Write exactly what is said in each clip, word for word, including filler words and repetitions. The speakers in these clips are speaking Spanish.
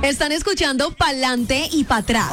Están escuchando Pa'lante y Pa' Atrás.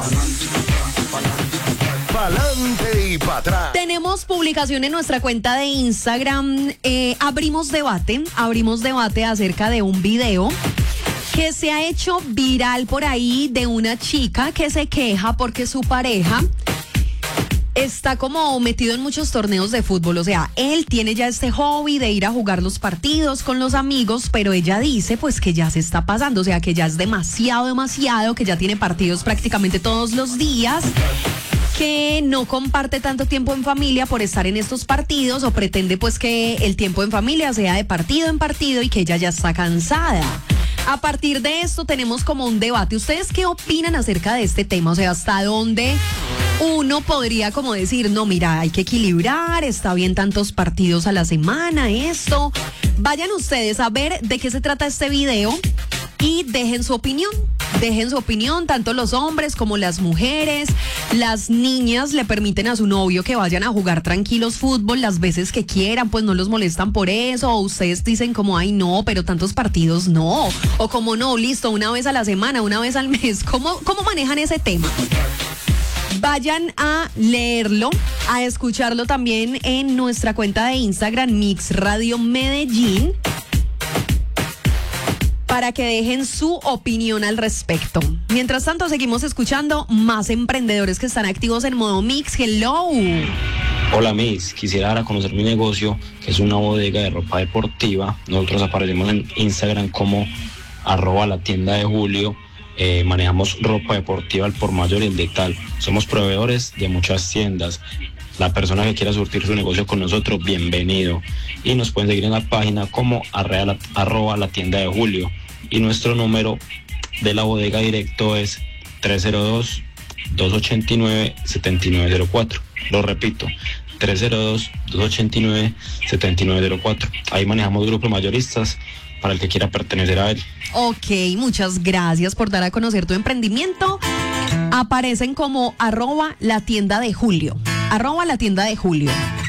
Pa'lante y Pa' Atrás. Tenemos publicación en nuestra cuenta de Instagram. Eh, abrimos debate, abrimos debate acerca de un video que se ha hecho viral por ahí de una chica que se queja porque su pareja está como metido en muchos torneos de fútbol. O sea, él tiene ya este hobby de ir a jugar los partidos con los amigos, pero ella dice pues que ya se está pasando, o sea, que ya es demasiado, demasiado, que ya tiene partidos prácticamente todos los días, que no comparte tanto tiempo en familia por estar en estos partidos, o pretende pues que el tiempo en familia sea de partido en partido y que ella ya está cansada. A partir de esto tenemos como un debate. ¿Ustedes qué opinan acerca de este tema? O sea, ¿hasta dónde uno podría como decir, no, mira, hay que equilibrar, está bien tantos partidos a la semana, esto? Vayan ustedes a ver de qué se trata este video y dejen su opinión. Dejen su opinión, tanto los hombres como las mujeres. Las niñas le permiten a su novio que vayan a jugar tranquilos fútbol las veces que quieran, pues no los molestan por eso. O ustedes dicen como, ay no, pero tantos partidos no. O como no, listo, una vez a la semana, una vez al mes. ¿Cómo, cómo manejan ese tema? Vayan a leerlo, a escucharlo también en nuestra cuenta de Instagram, Mix Radio Medellín, para que dejen su opinión al respecto. Mientras tanto, seguimos escuchando más emprendedores que están activos en modo Mix. Hello. Hola Mix, quisiera dar a conocer mi negocio, que es una bodega de ropa deportiva. Nosotros aparecemos en Instagram como arroba la tienda de Julio. Eh, manejamos ropa deportiva al por mayor y el detal. Somos proveedores de muchas tiendas. La persona que quiera surtir su negocio con nosotros, bienvenido. Y nos pueden seguir en la página como arrea, arroba la tienda de Julio. Y nuestro número de la bodega directo es tres cero dos, dos ocho nueve, siete nueve cero cuatro. Lo repito, tres cero dos, dos ocho nueve, siete nueve cero cuatro. Ahí manejamos grupos mayoristas para el que quiera pertenecer a él. Ok, muchas gracias por dar a conocer tu emprendimiento. Aparecen como arroba la tienda de Julio. Arroba la tienda de Julio.